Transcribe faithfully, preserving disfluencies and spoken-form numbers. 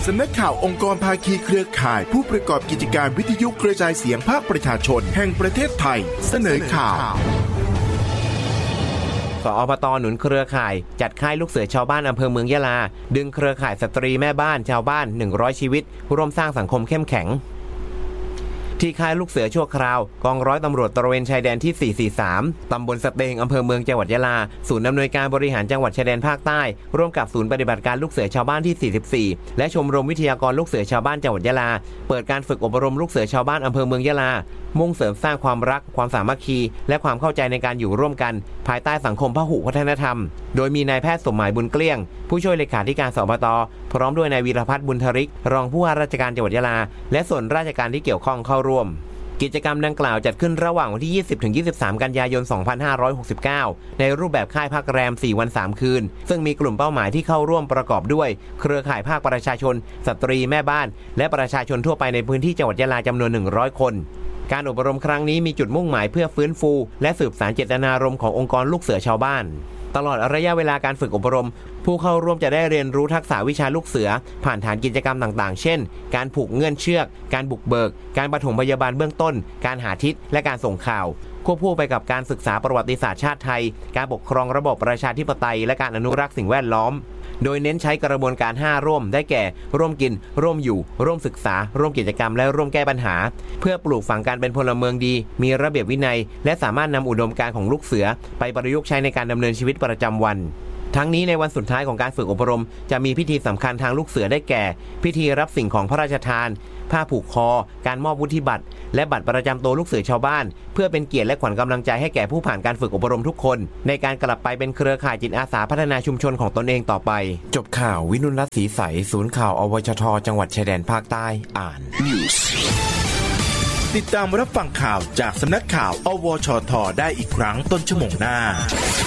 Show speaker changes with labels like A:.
A: สำนักข่าวองค์กรภาคีเครือข่ายผู้ประกอบกิจการวิทยุกระจายเสียงภาคประชาชนแห่งประเทศไทยเสนอข่าว
B: สอปต.หนุนเครือข่ายจัดค่ายลูกเสือชาวบ้านอำเภอเมืองยะลาดึงเครือข่ายสตรีแม่บ้านชาวบ้านหนึ่งร้อยชีวิตร่วมสร้างสังคมเข้มแข็งที่ค่ายลูกเสือชั่วคราวกองร้อยตำรวจตระเวนชายแดนที่สี่สี่สามตำบลสะเตงอำเภอเมืองจังหวัดยะลาศูนย์อำนวยการบริหารจังหวัดชายแดนภาคใต้ร่วมกับศูนย์ปฏิบัติการลูกเสือชาวบ้านที่สี่สิบสี่และชมรมวิทยากรลูกเสือชาวบ้านจังหวัดยะลาเปิดการฝึกอบรมลูกเสือชาวบ้านอำเภอเมืองยะลามุ่งเสริมสร้างความรักความสามัคคีและความเข้าใจในการอยู่ร่วมกันภายใต้สังคมพหุวัฒนธรรมโดยมีนายแพทย์สมหมายบุญเกลี้ยงผู้ช่วยเลขาธิการสปต.พร้อมด้วยนายวีรพัฒน์บุญธริกรองผู้ว่าราชการจังหวัดยะลาและส่วนราชการที่เกี่ยวข้องเข้าร่วมกิจกรรมดังกล่าวจัดขึ้นระหว่างวันที่ ยี่สิบถึงยี่สิบสาม กันยายน สองพันห้าร้อยหกสิบเก้า ในรูปแบบค่ายพักแรม สี่ วัน สาม คืนซึ่งมีกลุ่มเป้าหมายที่เข้าร่วมประกอบด้วยเครือข่ายภาคประชาชนสตรีแม่บ้านและประชาชนทั่วไปในพื้นที่จังหวัดยะลาจำนวน หนึ่งร้อย คนการอบรมครั้งนี้มีจุดมุ่งหมายเพื่อฟื้นฟูและสืบสานเจตนารมณ์ขององค์กรลูกเสือชาวบ้านตลอดระยะเวลาการฝึกอบรมผู้เข้าร่วมจะได้เรียนรู้ทักษะวิชาลูกเสือผ่านฐานกิจกรรมต่างๆเช่นการผูกเงื่อนเชือกการบุกเบิกการปฐมพยาบาลเบื้องต้นการหาทิศและการส่งข่าวควบคู่ไปกับการศึกษาประวัติศาสตร์ชาติไทยการปกครองระบบประชาธิปไตยและการอนุรักษ์สิ่งแวดล้อมโดยเน้นใช้กระบวนการห้าร่วมได้แก่ร่วมกินร่วมอยู่ร่วมศึกษาร่วมกิจกรรมและร่วมแก้ปัญหาเพื่อปลูกฝังการเป็นพลเมืองดีมีระเบียบวินัยและสามารถนำอุดมการณ์ของลูกเสือไปประยุกต์ใช้ในการดำเนินชีวิตประจำวันทั้งนี้ในวันสุดท้ายของการฝึกอบรมจะมีพิธีสำคัญทางลูกเสือได้แก่พิธีรับสิ่งของพระราชทานผ้าผูกคอการมอบวุฒิบัตรและบัตรประจำตัวลูกเสือชาวบ้านเพื่อเป็นเกียรติและขวัญกำลังใจให้แก่ผู้ผ่านการฝึกอบรมทุกคนในการกลับไปเป็นเครือข่ายจิตอาสาพัฒนาชุมชนของตนเองต่อไปจบข่าววินุลรัตน์ศรีใสศูนย์ข่าวอวชทจังหวัดชายแดนภาคใต้อ่าน
A: ติดตามรับฟังข่าวจากสำนักข่าวอวชทได้อีกครั้งต้นชั่วโมงหน้า